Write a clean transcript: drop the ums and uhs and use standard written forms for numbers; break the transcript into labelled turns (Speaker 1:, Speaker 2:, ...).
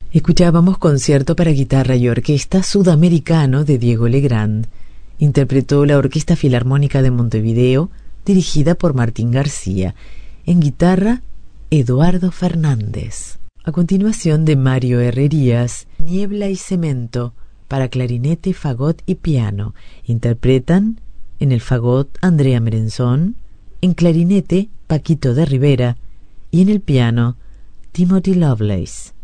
Speaker 1: Escuchábamos Concierto para guitarra y orquesta sudamericano de Diego Legrand. Interpretó la Orquesta Filarmónica de Montevideo, dirigida por Martín García. En guitarra, Eduardo Fernández. A continuación, de Mario Herrerías, Niebla y Cemento, para clarinete, fagot y piano. Interpretan en el fagot Andrea Merenzón, en clarinete Paquito de Rivera y en el piano Timothy Lovelace.